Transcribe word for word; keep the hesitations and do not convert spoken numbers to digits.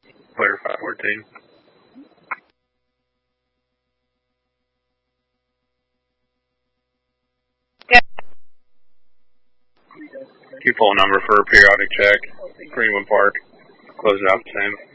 Clear five fourteen. Yeah. Keep phone number for a periodic check. Greenwood Park. Close it out the same.